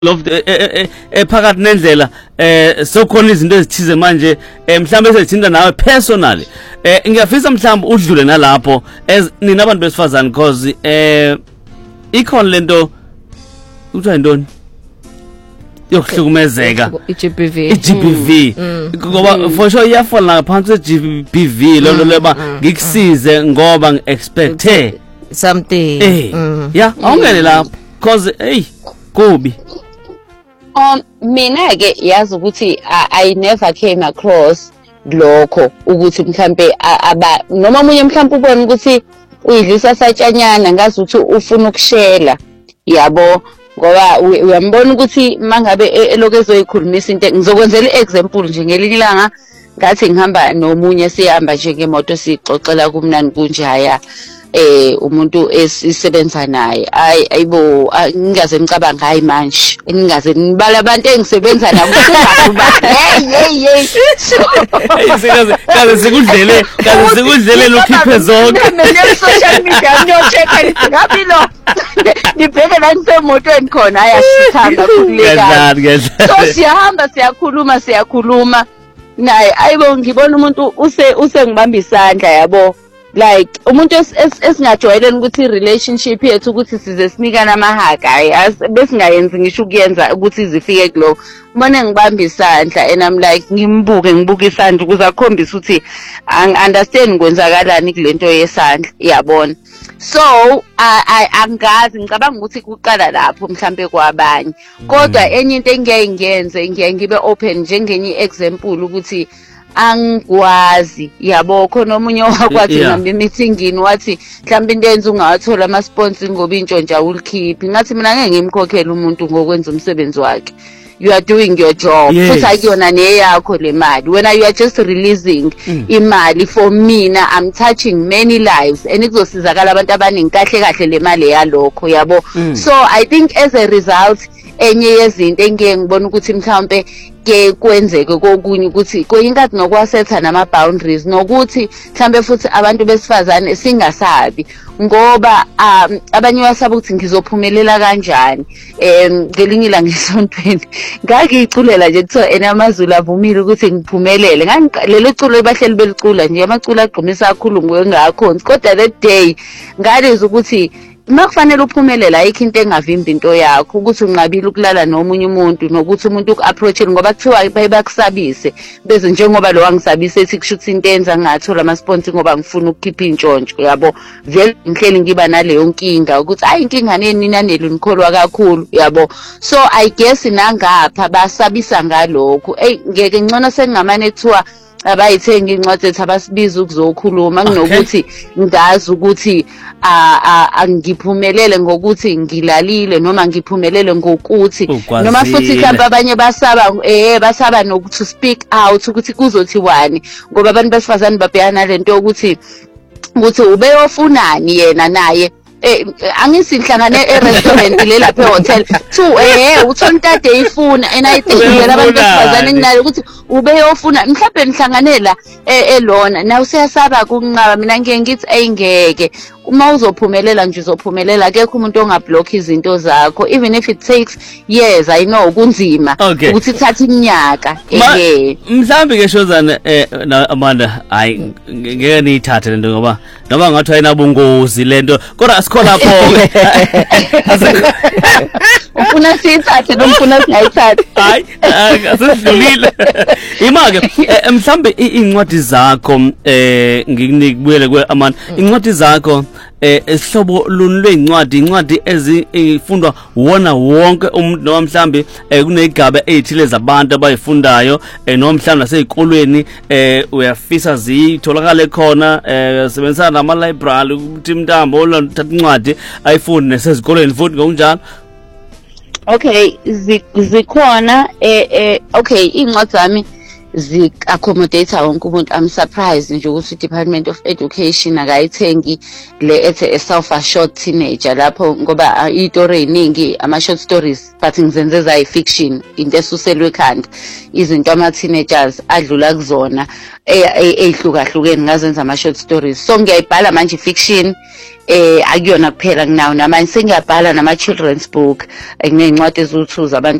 of phakathi nendlela sokhona izinto ezithize manje mhlawumbe ezithinta nawe personally ngiyafisa mhlawumbe udlule nalapho as nina abantu besifazane because ikhona lento uthiwa intoni yokuhlukumezeka iGBV ngoba for sure iyafona ngaphansi kweGBV lo leba ngikusize ngoba ngiexpecte something yeah awungene lapho because hey kubi mina ke yazi ukuthi I never came across lokho ukuthi mhlambe noma umunye mhlambe ubona ukuthi uyidlisa satshanyana ngazi ukuthi ufuna ukushela yabo ngoba uyambona ukuthi mangabe eloko ezoyikhulumisa into ngizokwenzela iexample nje ngelinye ilanga ngathi ngihamba nomunye sihamba nje ngemoto sixoxela kumnani kunjaya umuntu esisebenza naye ayibo ngingaze ngicabanga hayi manje ngingaze ngibala abantu engisebenza nabo hey kaze sikudlele lokhiphe zonke mina social media ngiyochecka ngapi lo nibheke la ngisemotweni khona ayasithanda kuleka so siyakhuluma naye ayibo ngibona umuntu usengibamba isandla yabo like umuntu esingajwayeleni ukuthi relationship yethu ukuthi size sinikana amahaka besingayenzi ngisho ukuyenza ukuthi izifike kulo ubone ngibamba isandla and I'm like ngimbuke isandla ukuze akhombise ukuthi understand kwenzakalani kulento yesandla yabona so angazi ngicabanga ukuthi kuqala lapho mhlambe kwabanye kodwa enye into engiyenze ngibe open njengenye example ukuthi angikwazi yabo khona omunye wakwathi nami meetingini wathi mhlawumbe into yenza ungawathola ama sponsors ngoba intshontsha ulikhiphi ngathi mina ngeke ngimkhokhele umuntu ngokwenza umsebenzi wakhe you are doing your job futhi akuyona neyakho le mali when you are just releasing imali for mina I'm touching many lives and kuzosizakala abantu abaningi kahle le mali yalokho yabo so I think as a result enye yezinto engeke ngibona ukuthi mhlawumbe ke kwenzeke kokunye ukuthi kuyinkathi nokwasetha nama boundaries nokuthi mhlambe futhi abantu besifazane singasabi ngoba abanye basaba ukuthi ngizophumelela kanjani ngelinye ilanga ngesontweni ngakiculela nje kuthiwa enamazulu avumile ukuthi ngiphumelele lelo culo bahleli belicula nje amaculo agqumisa kakhulu ngokungakhonzi kodwa that day ngalizwe ukuthi makufanele uphumelela ayikho into engavimba into yakho ukuthi unqabile ukulala nomunye umuntu nokuthi umuntu uku-approach ngoba kuthiwa bayakusabise beze njengoba lo wangisabise ethi kusho ukuthi into enza ngathola ama-sponsor ngoba ngifuna ukukhipha intshontsho yabo vele ngihleli ngiba naleyo nkinga ukuthi hayi inkinga ninanelo nikholwa kakhulu yabo so I guess nangapha basabisa ngalokho ngeke ngicona sengingamane kuthiwa abayithenga incwadi ethi abasibiza ukuzokhuluma kunokuthi ngazi ukuthi angiphumelele ngokuthi ngilalile noma ngiphumelele ngokuthi noma futhi mhlawumbe abanye basaba nokuthi speak out ukuthi kuzothiwani ngoba abantu besifazane babhekana lento ukuthi ubeyofunani yena naye angisihlangane e-restaurant le lapha e-hotel uthontate ifuna and I think ngiyela abantu besifazane nginayo ukuthi ubeyofuna mhlawumbe nihlanganela elona na usiyasaba kunqaba mina ngeke ngithi ayingeke uma uzophumelela nje uzophumelela akekho umuntu ongablock izinto zakho even if it takes years I know kunzima ukuthi ithathe iminyaka mhlambe ke shozana Amanda hayi ngeke niyithathe lento ngoba noma ngathi ayinabungozi lento kodwa asikho lapho ufuna siyithathe noma ufuna singayithathe hayi asidlulile imake mhlambe incwadi zakho nginikubuyele kweAmanda incwadi zakho esihlobo lunlwencwadi ezifundwa wona wonke umuntu noma mhlambe kunezigaba ezithile zabantu abayifundayo noma mhlambe nasezikolweni uyafisa zitholakala khona sebenzisana nama library ukuthi mntambo olothatha incwadi ayifundi nasezikolweni futhi ngokunjalo okay zikhona okay incwadi zami zi-accommodate wonke umuntu. I'm surprised nje ukuthi i-Department of Education akayithengi le ethe a self-assured teenager lapho, ngoba iy'tori ey'ningi ama-short stories but ngizenze zayi-fiction, into esuselwe ekhanda, izinto ama-teenagers adlula kuzona ey'hlukahlukene ngazenza ama-short stories. So ngiyayibhala manje i-fiction, akuyona kuphela nginawo namanje sengiyabhala nama-children's book, ney'ncwadi eziwu-2 zabantu